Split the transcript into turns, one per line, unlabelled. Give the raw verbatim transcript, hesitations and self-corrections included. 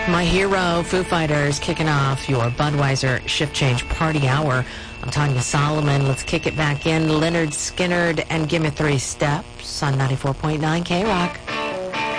My Hero, Foo Fighters, kicking off your Budweiser Shift Change Party Hour. I'm Tanya Solomon. Let's kick it back in. Leonard Skinner and Gimme Three Steps on ninety-four point nine K-Rock.